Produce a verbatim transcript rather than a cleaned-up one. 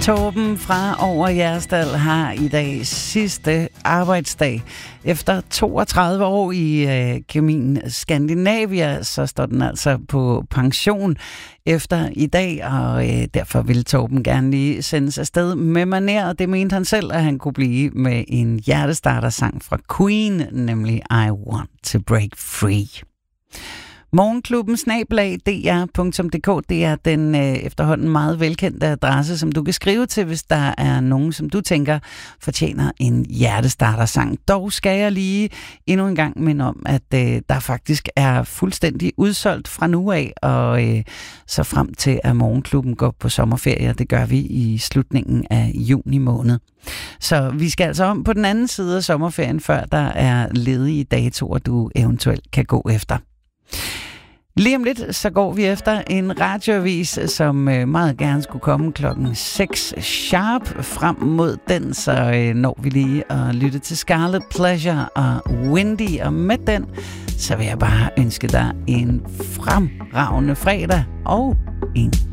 Torben fra Over Jersdal har i dag sidste arbejdsdag. Efter toogtredive år i øh, Kemin Skandinavia, så står den altså på pension efter i dag, og øh, derfor ville Torben gerne lige sendes afsted med manér. Det mente han selv, at han kunne blive med en hjertestarter-sang fra Queen, nemlig I Want to Break Free. Morgenklubben snabel-a d r punktum d k, det er den øh, efterhånden meget velkendte adresse, som du kan skrive til, hvis der er nogen, som du tænker fortjener en hjertestarter-sang. Dog skal jeg lige endnu en gang minde om, at øh, der faktisk er fuldstændig udsolgt fra nu af, og øh, så frem til, at Morgenklubben går på sommerferie. Det gør vi i slutningen af juni måned. Så vi skal altså om på den anden side af sommerferien, før der er ledige datoer, du eventuelt kan gå efter. Lige om lidt, så går vi efter en radioavis, som meget gerne skulle komme klokken seks sharp. Frem mod den, så når vi lige at lytte til Scarlet Pleasure og Windy. Og med den, så vil jeg bare ønske dig en fremragende fredag og en